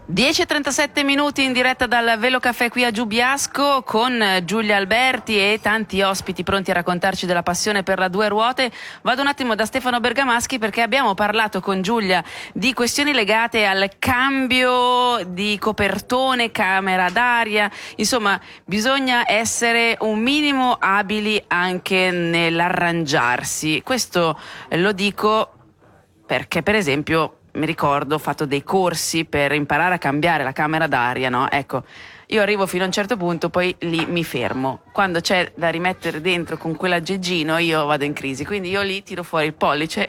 10:37 minuti in diretta dal Velo Caffè qui a Giubiasco con Giulia Alberti e tanti ospiti pronti a raccontarci della passione per la due ruote. Vado un attimo da Stefano Bergamaschi perché abbiamo parlato con Giulia di questioni legate al cambio di copertone, camera d'aria. Insomma, bisogna essere un minimo abili anche nell'arrangiarsi. Questo lo dico perché, per esempio, mi ricordo, ho fatto dei corsi per imparare a cambiare la camera d'aria, no? Ecco, io arrivo fino a un certo punto, poi lì mi fermo. Quando c'è da rimettere dentro con quell'aggeggino io vado in crisi, quindi io lì tiro fuori il pollice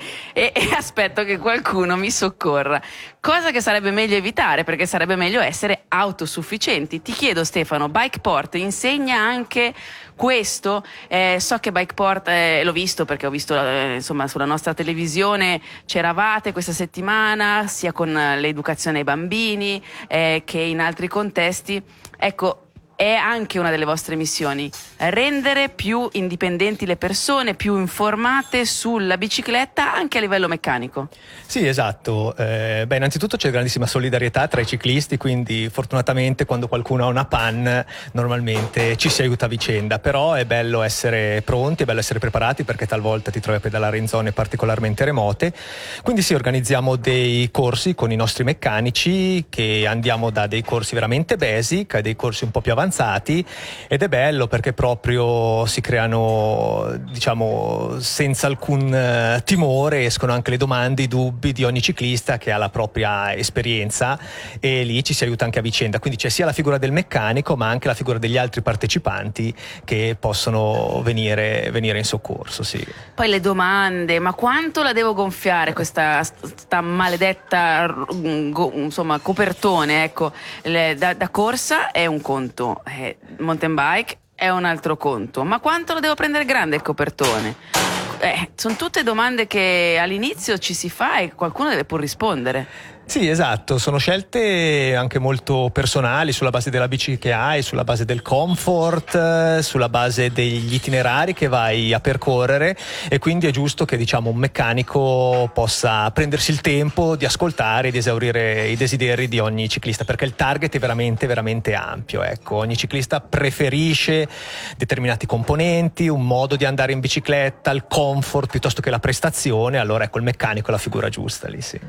e aspetto che qualcuno mi soccorra. Cosa che sarebbe meglio evitare, perché sarebbe meglio essere autosufficienti. Ti chiedo, Stefano, Bikeport insegna anche questo? So che Bikeport, l'ho visto perché ho visto insomma sulla nostra televisione, c'eravate questa settimana sia con l'educazione ai bambini che in altri contesti. Ecco, è anche una delle vostre missioni, rendere più indipendenti le persone, più informate sulla bicicletta anche a livello meccanico. Sì, esatto. Innanzitutto c'è grandissima solidarietà tra i ciclisti, quindi fortunatamente quando qualcuno ha una panne normalmente ci si aiuta a vicenda, però è bello essere pronti, è bello essere preparati perché talvolta ti trovi a pedalare in zone particolarmente remote, quindi sì, organizziamo dei corsi con i nostri meccanici che andiamo da dei corsi veramente basic a dei corsi un po' più avanzati ed è bello perché proprio si creano, diciamo, senza alcun timore, escono anche le domande, i dubbi di ogni ciclista che ha la propria esperienza e lì ci si aiuta anche a vicenda, quindi c'è sia la figura del meccanico ma anche la figura degli altri partecipanti che possono venire in soccorso, sì. Poi le domande, ma quanto la devo gonfiare questa maledetta insomma copertone, ecco, da corsa è un conto, mountain bike è un altro conto, ma quanto lo devo prendere grande il copertone? Sono tutte domande che all'inizio ci si fa e qualcuno deve pur rispondere. Sì, esatto, sono scelte anche molto personali sulla base della bici che hai, sulla base del comfort, sulla base degli itinerari che vai a percorrere e quindi è giusto che, diciamo, un meccanico possa prendersi il tempo di ascoltare e di esaurire i desideri di ogni ciclista, perché il target è veramente veramente ampio, ecco. Ogni ciclista preferisce determinati componenti, un modo di andare in bicicletta, il comfort piuttosto che la prestazione, allora ecco il meccanico è la figura giusta lì, sì.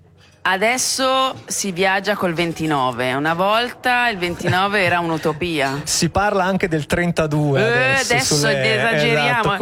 Adesso si viaggia col 29, una volta il 29 era un'utopia. Si parla anche del 32 adesso esageriamo. Esatto,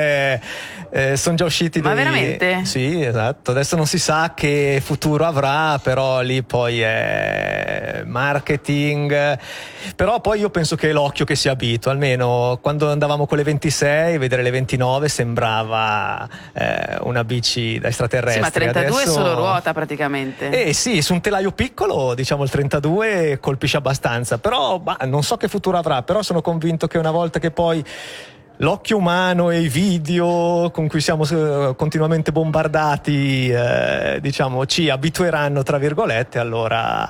qui sono già usciti Ma veramente? Sì, esatto, adesso non si sa che futuro avrà, però lì poi è marketing, però poi io penso che è l'occhio che si abitua, almeno quando andavamo con le 26 vedere le 29 sembrava una bici da extraterrestre. Sì, ma 32 adesso... è solo ruota praticamente. Sì, su un telaio piccolo, diciamo il 32 colpisce abbastanza, però non so che futuro avrà, però sono convinto che una volta che poi l'occhio umano e i video con cui siamo continuamente bombardati, diciamo, ci abitueranno, tra virgolette, allora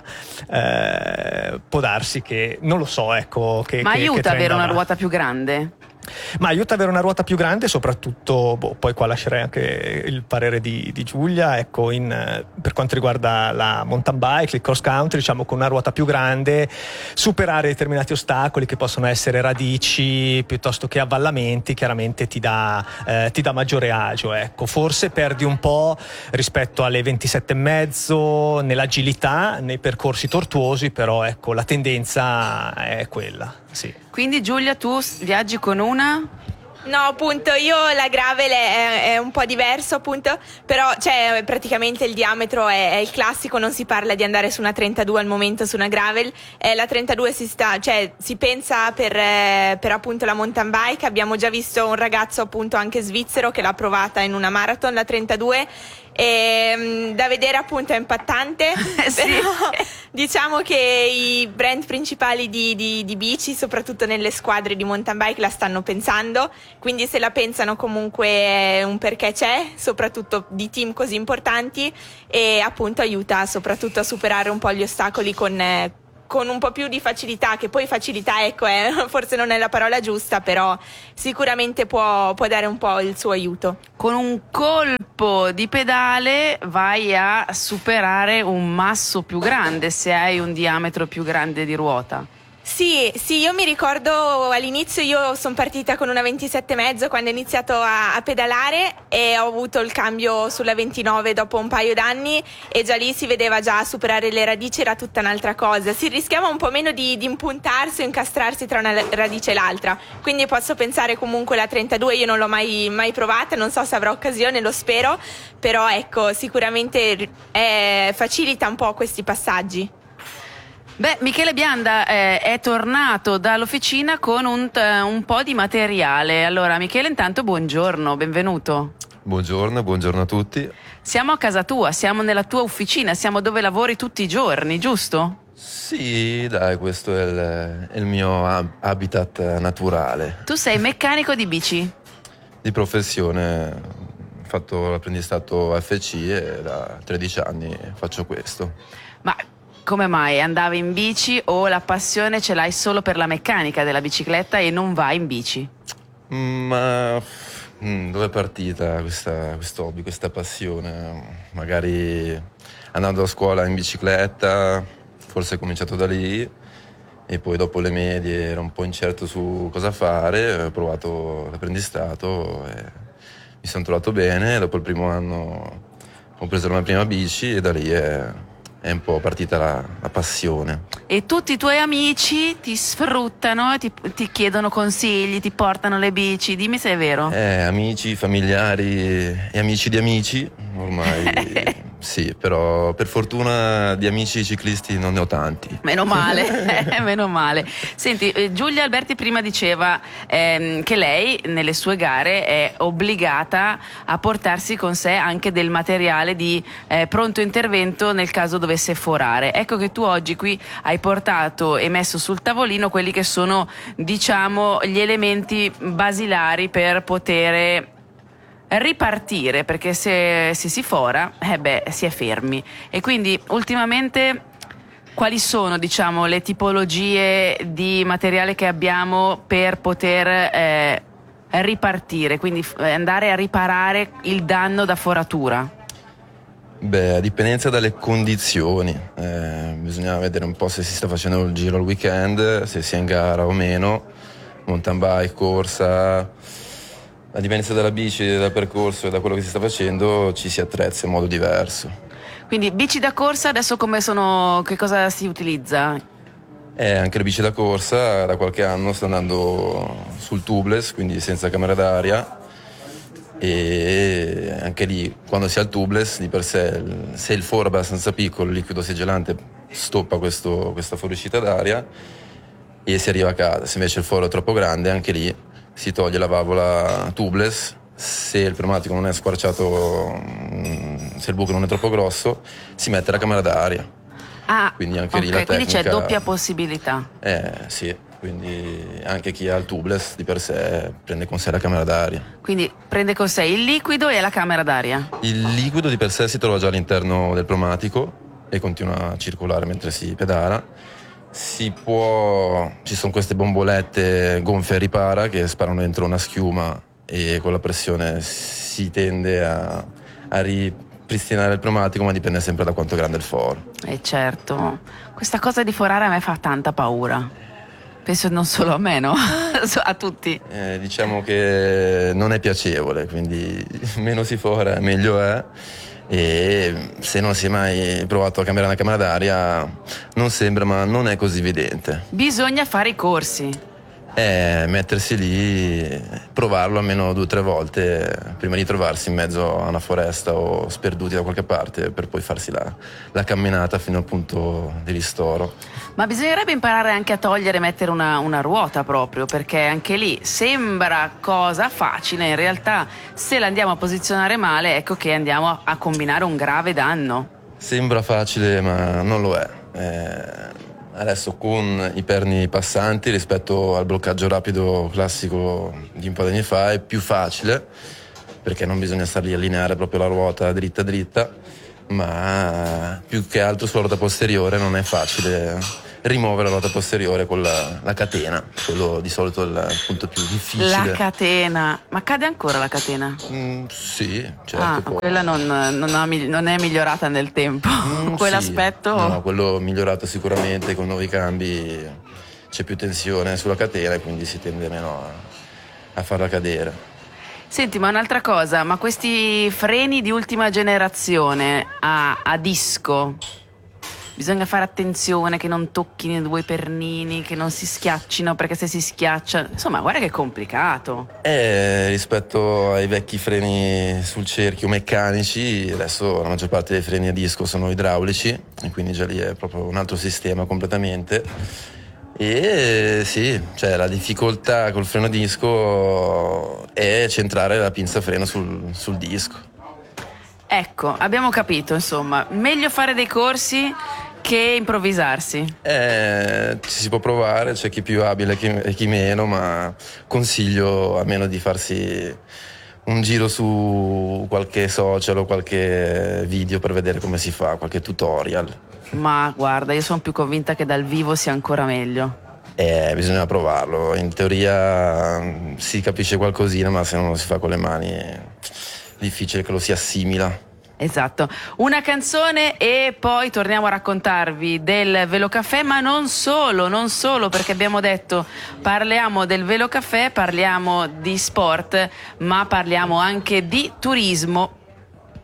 può darsi che, non lo so, ecco. Ma aiuta avere una ruota più grande? Ma aiuta ad avere una ruota più grande, soprattutto poi qua lascerei anche il parere di Giulia, ecco, per quanto riguarda la mountain bike, il cross country, diciamo, con una ruota più grande superare determinati ostacoli che possono essere radici piuttosto che avvallamenti, chiaramente ti dà maggiore agio, ecco. Forse perdi un po' rispetto alle 27,5 nell'agilità, nei percorsi tortuosi, però ecco la tendenza è quella, sì. Quindi Giulia, tu viaggi con una? No, appunto, io la gravel è un po' diverso, appunto, però cioè praticamente il diametro è il classico, non si parla di andare su una 32 al momento su una gravel, la 32 si pensa per appunto la mountain bike. Abbiamo già visto un ragazzo appunto anche svizzero che l'ha provata in una marathon, la 32, e da vedere appunto è impattante. Sì. Però diciamo che i brand principali di bici, soprattutto nelle squadre di mountain bike, la stanno pensando, quindi se la pensano comunque un perché c'è, soprattutto di team così importanti, e appunto aiuta soprattutto a superare un po' gli ostacoli con con un po' più di facilità, che poi facilità, ecco, forse non è la parola giusta, però sicuramente può dare un po' il suo aiuto. Con un colpo di pedale vai a superare un masso più grande se hai un diametro più grande di ruota. Sì, io mi ricordo all'inizio io sono partita con una 27,5 quando ho iniziato a pedalare e ho avuto il cambio sulla 29 dopo un paio d'anni e già lì si vedeva già superare le radici, era tutta un'altra cosa. Si rischiava un po' meno di impuntarsi o incastrarsi tra una radice e l'altra, quindi posso pensare comunque la 32 io non l'ho mai provata, non so se avrò occasione, lo spero, però ecco sicuramente facilita un po' questi passaggi. Beh, Michele Bianda è tornato dall'officina con un po' di materiale. Allora, Michele, intanto buongiorno, benvenuto. Buongiorno a tutti. Siamo a casa tua, siamo nella tua officina, siamo dove lavori tutti i giorni, giusto? Sì, dai, questo è il mio habitat naturale. Tu sei meccanico di bici? Di professione, ho fatto l'apprendistato FC e da 13 anni faccio questo. Ma come mai? Andavi in bici o la passione ce l'hai solo per la meccanica della bicicletta e non vai in bici? Ma dove è partita questo hobby, questa passione? Magari andando a scuola in bicicletta, forse è cominciato da lì e poi dopo le medie ero un po' incerto su cosa fare, ho provato l'apprendistato e mi sono trovato bene. Dopo il primo anno ho preso la mia prima bici e da lì è un po' partita la passione. E tutti i tuoi amici ti sfruttano, ti chiedono consigli, ti portano le bici, dimmi se è vero. Amici, familiari e amici di amici, ormai sì, però per fortuna di amici ciclisti non ne ho tanti. Meno male, meno male. Senti, Giulia Alberti prima diceva che lei nelle sue gare è obbligata a portarsi con sé anche del materiale di pronto intervento nel caso dovesse forare. Ecco che tu oggi qui hai portato e messo sul tavolino quelli che sono, diciamo, gli elementi basilari per poter ripartire, perché se si fora si è fermi. E quindi ultimamente quali sono, diciamo, le tipologie di materiale che abbiamo per poter ripartire, quindi andare a riparare il danno da foratura? Beh, a dipendenza dalle condizioni, bisogna vedere un po' se si sta facendo il giro al weekend, se si è in gara o meno, mountain bike, corsa. A dipendenza dalla bici, dal percorso e da quello che si sta facendo ci si attrezza in modo diverso. Quindi bici da corsa adesso come sono, che cosa si utilizza? Anche le bici da corsa da qualche anno sto andando sul tubeless, quindi senza camera d'aria, e anche lì quando si ha il tubeless di per sé, se il foro è abbastanza piccolo, il liquido ossigenante stoppa questa fuoriuscita d'aria e si arriva a casa. Se invece il foro è troppo grande, anche lì si toglie la valvola tubeless, se il pneumatico non è squarciato, se il buco non è troppo grosso, si mette la camera d'aria. Quindi anche lì la tecnica, quindi c'è doppia possibilità. Sì, quindi anche chi ha il tubeless di per sé prende con sé la camera d'aria. Quindi prende con sé il liquido e la camera d'aria. Il liquido di per sé si trova già all'interno del pneumatico e continua a circolare mentre si pedala. Ci sono queste bombolette gonfie a ripara che sparano dentro una schiuma e con la pressione si tende a ripristinare il pneumatico, ma dipende sempre da quanto è grande il foro. Certo, questa cosa di forare a me fa tanta paura. Penso non solo a me, no? A tutti. Diciamo che non è piacevole, quindi meno si fora meglio è. E se non si è mai provato a cambiare una camera d'aria non sembra, ma non è così evidente. Bisogna fare i corsi. Mettersi lì, provarlo almeno 2 o 3 volte prima di trovarsi in mezzo a una foresta o sperduti da qualche parte, per poi farsi la camminata fino al punto di ristoro. Ma bisognerebbe imparare anche a togliere e mettere una ruota proprio, perché anche lì sembra cosa facile, in realtà se la andiamo a posizionare male ecco che andiamo a combinare un grave danno. Sembra facile ma non lo è. Adesso con i perni passanti rispetto al bloccaggio rapido classico di un po' di anni fa è più facile, perché non bisogna star lì a allineare proprio la ruota dritta, ma più che altro sulla ruota posteriore non è facile rimuove la ruota posteriore con la catena, quello di solito è il punto più difficile. La catena, ma cade ancora la catena? Sì, certo. Quella non è migliorata nel tempo, quell'aspetto. Sì. No, quello migliorato sicuramente, con nuovi cambi c'è più tensione sulla catena e quindi si tende meno a farla cadere. Senti, ma un'altra cosa, ma questi freni di ultima generazione a disco, bisogna fare attenzione che non tocchino i due pernini, che non si schiaccino, perché se si schiacciano, insomma, guarda che è complicato. Rispetto ai vecchi freni sul cerchio meccanici, adesso la maggior parte dei freni a disco sono idraulici e quindi già lì è proprio un altro sistema completamente. E sì, cioè la difficoltà col freno a disco è centrare la pinza freno sul disco. Ecco, abbiamo capito, insomma, meglio fare dei corsi che improvvisarsi. Ci si può provare, c'è chi più abile e chi meno, ma consiglio almeno di farsi un giro su qualche social o qualche video per vedere come si fa, qualche tutorial. Ma guarda, io sono più convinta che dal vivo sia ancora meglio. Bisogna provarlo, in teoria si capisce qualcosina, ma se non lo si fa con le mani è difficile che lo si assimila. Esatto, una canzone e poi torniamo a raccontarvi del Velocaffè, ma non solo, perché abbiamo detto parliamo del Velocaffè, parliamo di sport, ma parliamo anche di turismo.